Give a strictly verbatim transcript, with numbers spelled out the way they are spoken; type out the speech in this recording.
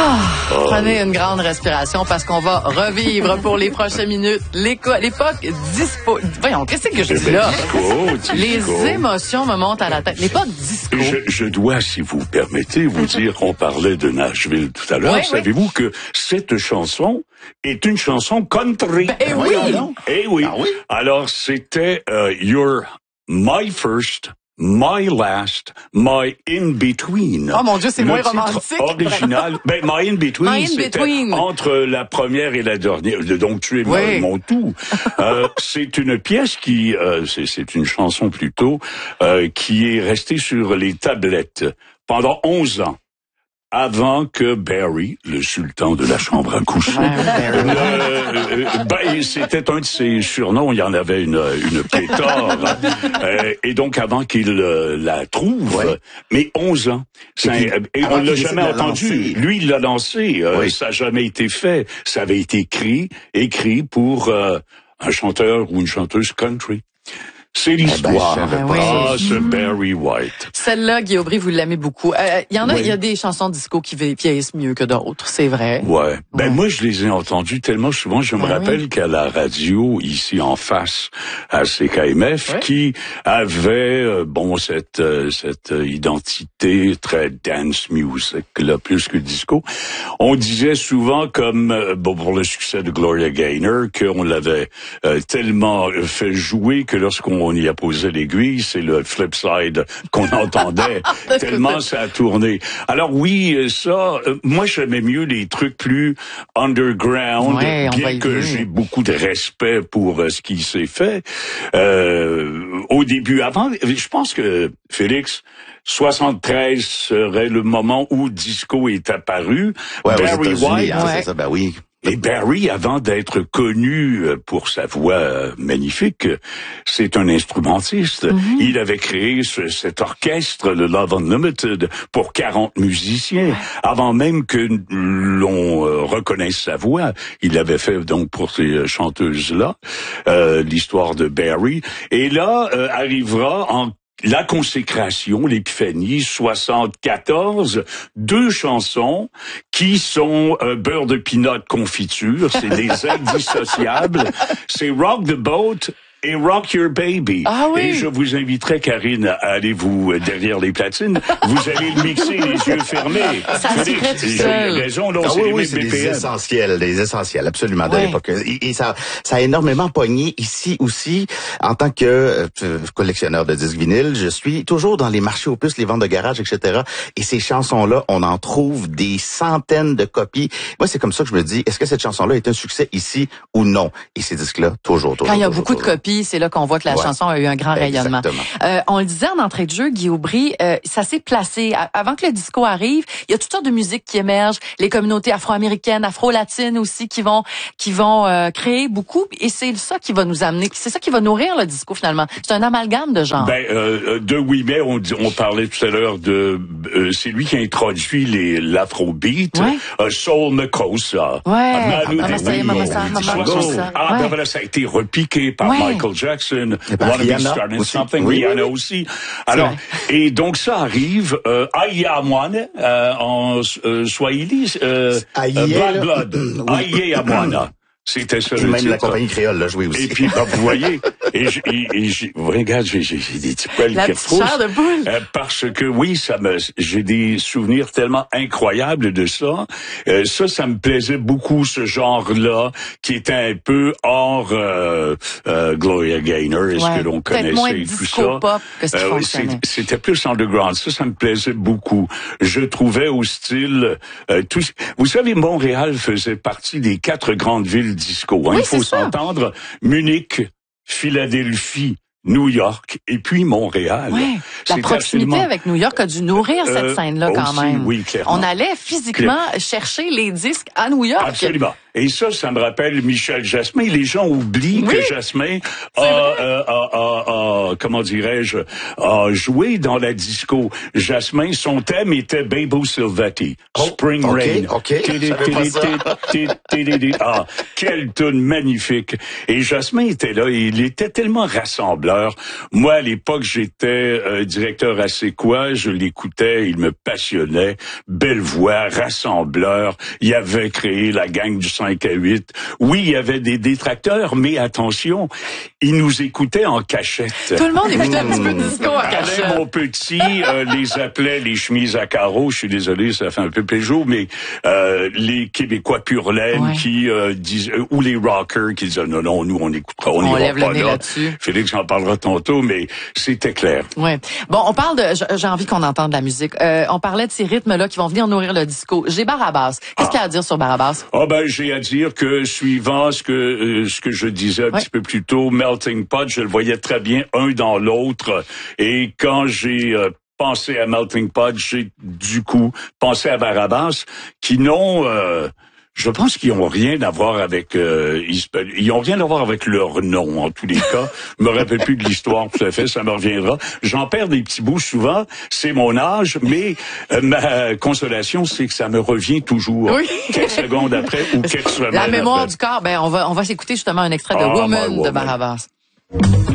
Ah, prenez une grande respiration parce qu'on va revivre pour les prochaines minutes l'époque disco. Voyons, qu'est-ce que je dis là? Disco, les disco. émotions me montent à la tête. L'époque disco. Je, je dois, si vous permettez, vous dire qu'on parlait de Nashville tout à l'heure. Oui, Savez-vous oui. que cette chanson est une chanson country? Ben, eh oui! Eh oui! Ah oui? Alors, c'était euh, Your My First, My Last, My In-Between. Oh mon Dieu, c'est Le moins titre romantique. original. Ben, My In-Between, My c'était In-Between. entre la première et la dernière. Donc, tu es Oui. mon, mon tout. euh, c'est une pièce qui, euh, c'est, c'est une chanson plutôt, euh, qui est restée sur les tablettes pendant onze ans. Avant que Barry, le sultan de la chambre à coucher, euh, euh, ben, c'était un de ses surnoms, il y en avait une, une pléthore, euh, et donc avant qu'il euh, la trouve, ouais. mais onze ans, ça, et, puis, et on l'a jamais entendu. Lancer. Lui, il l'a lancé, euh, oui. ça n'a jamais été fait, ça avait été écrit, écrit pour euh, un chanteur ou une chanteuse country. C'est l'histoire. Eh ben, ah, oui. ce Barry White. Celle-là, Guy Aubry, vous l'aimez beaucoup. Il euh, y en a, il oui. y a des chansons disco qui vieillissent mieux que d'autres, c'est vrai. Ouais. Ben ouais. moi, je les ai entendues tellement souvent. Je me ben rappelle oui. qu'à la radio, ici en face, à C K M F, ouais. qui avait euh, bon cette euh, cette identité très dance music, là, plus que disco. On disait souvent, comme euh, bon pour le succès de Gloria Gaynor, qu'on l'avait euh, tellement fait jouer que lorsqu'on on y a posé l'aiguille, c'est le flip side qu'on entendait, tellement ça a tourné. Alors oui, ça, euh, moi j'aimais mieux les trucs plus underground, ouais, bien que j'ai beaucoup de respect pour euh, ce qui s'est fait. Euh, au début, avant, je pense que Félix, soixante-treize serait le moment où disco est apparu. Ouais, Barry White, hein, ouais. c'est ça, ben oui. Et Barry, avant d'être connu pour sa voix magnifique, c'est un instrumentiste. Mm-hmm. Il avait créé ce, cet orchestre, le Love Unlimited, pour quarante musiciens. Ouais. Avant même que l'on euh, reconnaisse sa voix, il l'avait fait donc pour ces chanteuses-là, euh, l'histoire de Barry. Et là, euh, arrivera en la consécration, l'épiphanie, soixante-quatorze, deux chansons qui sont euh, beurre de pinot confiture, c'est des indissociables, c'est Rock the Boat et Rock Your Baby. Ah oui. Et je vous inviterai, Karine, à aller vous, euh, derrière les platines, vous allez le mixer les yeux fermés. Ça serait tout seul. J'ai raison, non, ah, c'est oui, les oui, mêmes c'est B P M. des essentiels, des essentiels, absolument, de ouais. l'époque. Et, et ça, ça a énormément pogné ici aussi. En tant que euh, collectionneur de disques vinyles, je suis toujours dans les marchés aux puces, les ventes de garage, et cetera. Et ces chansons-là, on en trouve des centaines de copies. Moi, c'est comme ça que je me dis, est-ce que cette chanson-là est un succès ici ou non? Et ces disques-là, toujours, toujours. Quand il y a toujours, beaucoup toujours. de copies, c'est là qu'on voit que la ouais. chanson a eu un grand rayonnement. Euh, on le disait en entrée de jeu, Guy Aubry, euh, ça s'est placé. Avant que le disco arrive, il y a toutes sortes de musiques qui émergent, les communautés afro-américaines, afro-latines aussi qui vont qui vont euh, créer beaucoup. Et c'est ça qui va nous amener, c'est ça qui va nourrir le disco finalement. C'est un amalgame de genres. Ben, euh, de Ouimet, on, on parlait tout à l'heure de... Euh, c'est lui qui a introduit les, l'afrobeat. Ouais. Euh, Soul Makossa. Ouais. Ah, ben voilà, ça a été repiqué par ouais. Michael Jackson. Wanna Be Starting aussi. Something, Oui, Rihanna oui, oui. aussi. Alors, et donc ça arrive, euh, Aïe Amwana, euh, en euh, Swahili, euh, euh, Black Blood, Aïe Amwana. C'était ça et le même titre. La compagnie créole l'a joué aussi. Et puis, ben, vous voyez, et, je, et, et je, regarde, j'ai, j'ai, j'ai des petits poils La qui petite chair de poule. Euh, parce que oui, ça me, j'ai des souvenirs tellement incroyables de ça. Euh, ça, ça me plaisait beaucoup, ce genre-là, qui était un peu hors euh, euh, Gloria Gaynor, est-ce ouais, que l'on connaissait moins et tout disco ça. Pop que ce qui euh, fonctionnait. C'est, c'était plus underground. Ça, ça me plaisait beaucoup. Je trouvais au style, euh, tout. Vous savez, Montréal faisait partie des quatre grandes villes disco. Hein. Oui, Il faut s'entendre. Munich, Philadelphie, New York et puis Montréal. Ouais, la proximité absolument... avec New York a dû nourrir cette euh, scène-là quand aussi, même. Oui, clairement. On allait physiquement Claire. chercher les disques à New York. Absolument. Et ça, ça me rappelle Michel Jasmin. Les gens oublient oui, que Jasmin a, a, a, a, a, comment dirais-je, a joué dans la disco. Jasmin, son thème était Bebo Silvetti, oh, Spring okay, Rain. OK, Ah, quelle tune magnifique. Et Jasmin était là, et il était tellement rassembleur. Moi, à l'époque, j'étais euh, directeur à C'est quoi, je l'écoutais, il me passionnait. Belle voix, rassembleur. Il avait créé la gang du cinq à huit. Oui, il y avait des détracteurs, mais attention, il nous écoutait en cachette. Tout le monde écoutait un petit peu de disco en cachette. Alain, mon petit, euh, les appelait les chemises à carreaux. Je suis désolé, ça fait un peu péjo, mais euh, les Québécois pur laine ouais. qui euh, disent, euh, ou les rockers qui disaient non, non, nous on n'écoute pas, on, on n'ira lève pas le nez là. là-dessus. Félix en parlera tantôt, mais c'était clair. Ouais. Bon, on parle de, j'ai envie qu'on entende la musique. Euh, on parlait de ces rythmes-là qui vont venir nourrir le disco. J'ai Barabas. Qu'est-ce ah. qu'il y a à dire sur Barabas? Ah ben, j'ai à dire que suivant ce que euh, ce que je disais un ouais. petit peu plus tôt, Melting Pot, je le voyais très bien un dans l'autre. Et quand j'ai euh, pensé à Melting Pot, j'ai du coup pensé à Barabas, qui n'ont euh, je pense qu'ils ont rien à voir avec euh, ils, ils ont rien à voir avec leur nom en tous les cas. Je me rappelle plus de l'histoire tout à fait, ça me reviendra. J'en perds des petits bouts souvent, c'est mon âge, mais euh, ma consolation c'est que ça me revient toujours oui. quelques secondes après ou quelques semaines La mémoire après. du corps, ben on va on va s'écouter justement un extrait de oh, Woman de Barabas.